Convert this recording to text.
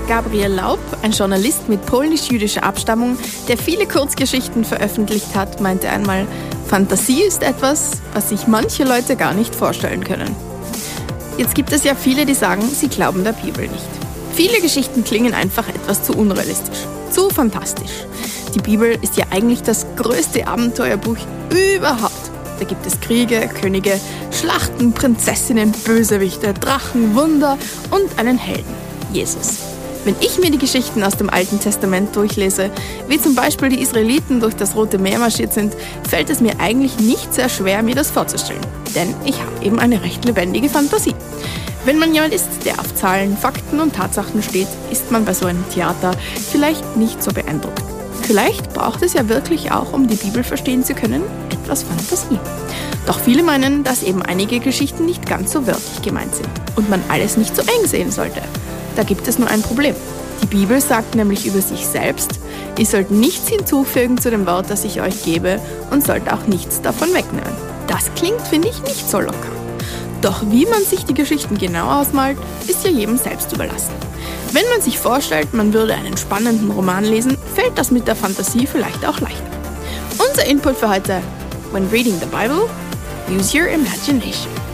Gabriel Laub, ein Journalist mit polnisch-jüdischer Abstammung, der viele Kurzgeschichten veröffentlicht hat, meinte einmal, Fantasie ist etwas, was sich manche Leute gar nicht vorstellen können. Jetzt gibt es ja viele, die sagen, sie glauben der Bibel nicht. Viele Geschichten klingen einfach etwas zu unrealistisch, zu fantastisch. Die Bibel ist ja eigentlich das größte Abenteuerbuch überhaupt. Da gibt es Kriege, Könige, Schlachten, Prinzessinnen, Bösewichte, Drachen, Wunder und einen Helden, Jesus. Wenn ich mir die Geschichten aus dem Alten Testament durchlese, wie zum Beispiel die Israeliten durch das Rote Meer marschiert sind, fällt es mir eigentlich nicht sehr schwer, mir das vorzustellen. Denn ich habe eben eine recht lebendige Fantasie. Wenn man jemand ist, der auf Zahlen, Fakten und Tatsachen steht, ist man bei so einem Theater vielleicht nicht so beeindruckt. Vielleicht braucht es ja wirklich auch, um die Bibel verstehen zu können, etwas Fantasie. Doch viele meinen, dass eben einige Geschichten nicht ganz so wörtlich gemeint sind und man alles nicht so eng sehen sollte. Da gibt es nur ein Problem. Die Bibel sagt nämlich über sich selbst, ihr sollt nichts hinzufügen zu dem Wort, das ich euch gebe und sollt auch nichts davon wegnehmen. Das klingt, finde ich, nicht so locker. Doch wie man sich die Geschichten genau ausmalt, ist ja jedem selbst überlassen. Wenn man sich vorstellt, man würde einen spannenden Roman lesen, fällt das mit der Fantasie vielleicht auch leichter. Unser Input für heute: When reading the Bible, use your imagination.